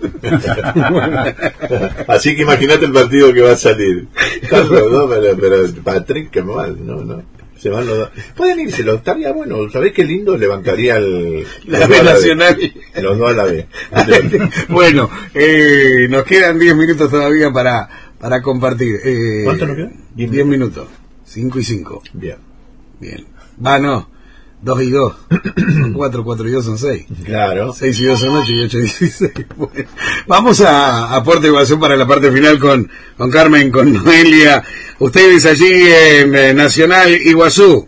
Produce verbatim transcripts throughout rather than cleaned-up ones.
Así que imagínate el partido que va a salir. Están los dos, pero, pero Patrick, que mal, no, no. Se van los dos. Pueden irse, los estaría bueno. ¿Sabés qué lindo? Le bancaría el, la B Nacional. Los dos a la B. Bueno, eh, nos quedan diez minutos todavía para, para compartir. Eh, ¿Cuánto nos quedan? diez minutos. cinco y cinco. Bien. Bien. Va, no. dos y dos. cuatro, cuatro y dos son seis. Claro. seis y dos son ocho y ocho dieciséis. Bueno, vamos a, a Puerto Iguazú para la parte final con, con Carmen, con Noelia. Ustedes allí en eh, Nacional Iguazú.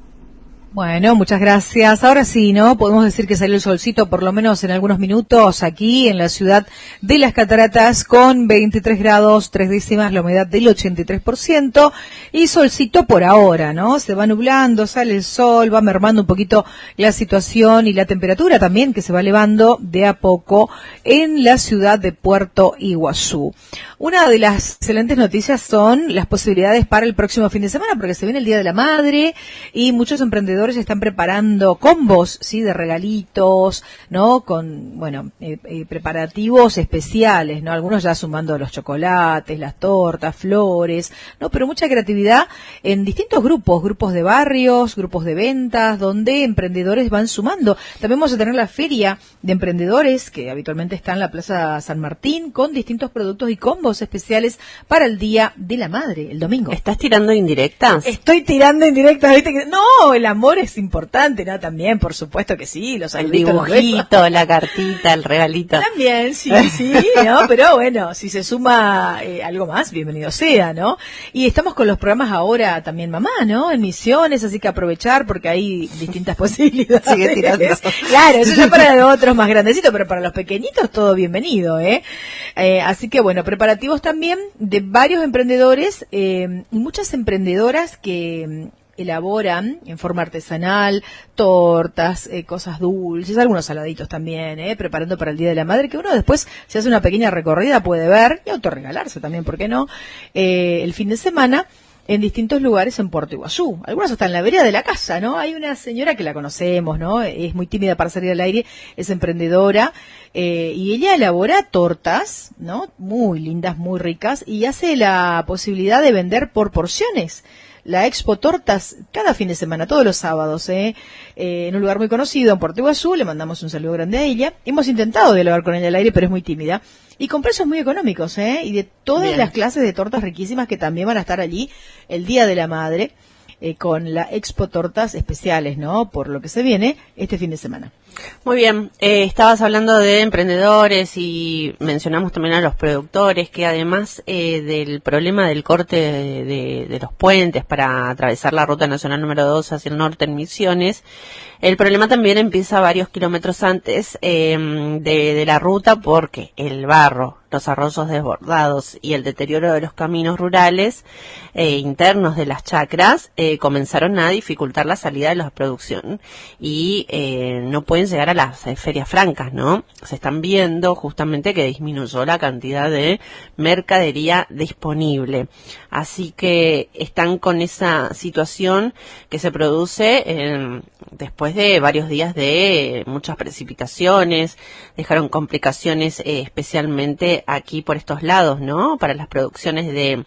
Bueno, muchas gracias. Ahora sí, ¿no? Podemos decir que salió el solcito por lo menos en algunos minutos aquí en la ciudad de Las Cataratas con veintitrés grados, tres décimas, la humedad del ochenta y tres por ciento y solcito por ahora, ¿no? Se va nublando, sale el sol, va mermando un poquito la situación y la temperatura también que se va elevando de a poco en la ciudad de Puerto Iguazú. Una de las excelentes noticias son las posibilidades para el próximo fin de semana porque se viene el Día de la Madre y muchos emprendedores están preparando combos, sí, de regalitos, ¿no? Con, bueno, eh, eh, preparativos especiales, ¿no? Algunos ya sumando los chocolates, las tortas, flores, ¿no? Pero mucha creatividad en distintos grupos, grupos de barrios, grupos de ventas, donde emprendedores van sumando. También vamos a tener la feria de emprendedores, que habitualmente está en la Plaza San Martín, con distintos productos y combos especiales para el Día de la Madre, el domingo. ¿Estás tirando indirectas? Estoy tirando indirectas, ¿viste? Que, no, el amor es importante, ¿no? También, por supuesto que sí, los el dibujito, la cartita, el regalito. También, sí, sí, ¿no? Pero bueno, si se suma eh, algo más, bienvenido sea, ¿no? Y estamos con los programas ahora también mamá, ¿no? En Misiones, así que aprovechar porque hay distintas posibilidades. Sigue tirando. Claro, eso ya para los otros más grandecitos, pero para los pequeñitos todo bienvenido, ¿eh? eh así que bueno, preparativos también de varios emprendedores eh, y muchas emprendedoras que elaboran en forma artesanal tortas, eh, cosas dulces, algunos saladitos también, eh, preparando para el Día de la Madre, que uno después, si hace una pequeña recorrida, puede ver y autorregalarse también, ¿por qué no? Eh, el fin de semana en distintos lugares en Puerto Iguazú. Algunos hasta en la vereda de la casa, ¿no? Hay una señora que la conocemos, ¿no? Es muy tímida para salir al aire, es emprendedora, eh, y ella elabora tortas, ¿no? Muy lindas, muy ricas, y hace la posibilidad de vender por porciones. La Expo Tortas cada fin de semana, todos los sábados, ¿eh? Eh, en un lugar muy conocido, en Puerto Iguazú, le mandamos un saludo grande a ella. Hemos intentado dialogar con ella al aire, pero es muy tímida. Y con precios muy económicos, ¿eh? Y de todas Bien. las clases de tortas riquísimas que también van a estar allí el Día de la Madre, eh, con la Expo Tortas especiales, ¿no? Por lo que se viene este fin de semana. Muy bien, eh, estabas hablando de emprendedores y mencionamos también a los productores que además eh, del problema del corte de, de, de los puentes para atravesar la ruta nacional número dos hacia el norte en Misiones, el problema también empieza varios kilómetros antes eh, de, de la ruta porque el barro, los arroyos desbordados y el deterioro de los caminos rurales eh, internos de las chacras eh, comenzaron a dificultar la salida de la producción y eh, no pueden llegar a las eh, ferias francas, ¿no? Se están viendo justamente que disminuyó la cantidad de mercadería disponible. Así que están con esa situación que se produce eh, después de varios días de muchas precipitaciones, dejaron complicaciones eh, especialmente aquí por estos lados, ¿no? Para las producciones de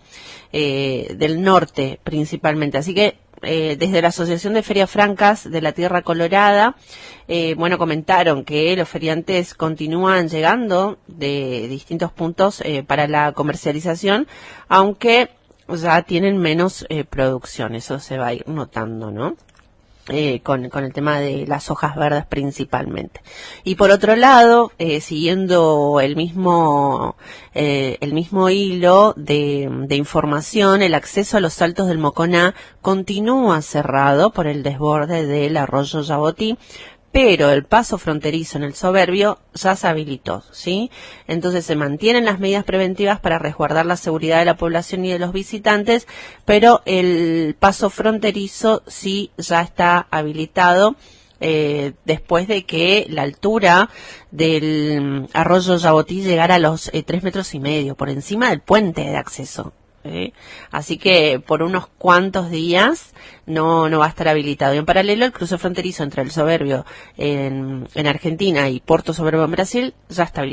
eh, del norte principalmente. Así que Eh, desde la Asociación de Ferias Francas de la Tierra Colorada, eh, bueno, comentaron que los feriantes continúan llegando de distintos puntos eh, para la comercialización, aunque ya tienen menos eh, producción, eso se va a ir notando, ¿no? Eh, con, con el tema de las hojas verdes principalmente. Y por otro lado, eh, siguiendo el mismo eh, el mismo hilo de, de información, el acceso a los saltos del Moconá continúa cerrado por el desborde del arroyo Yabotí, pero el paso fronterizo en el Soberbio ya se habilitó, ¿sí? Entonces se mantienen las medidas preventivas para resguardar la seguridad de la población y de los visitantes, pero el paso fronterizo sí ya está habilitado eh, después de que la altura del arroyo Yabotí llegara a los eh, tres metros y medio, por encima del puente de acceso. ¿Eh? Así que por unos cuantos días no no va a estar habilitado. Y en paralelo el cruce fronterizo entre el Soberbio en, en Argentina y Puerto Soberbio en Brasil ya está habilitado.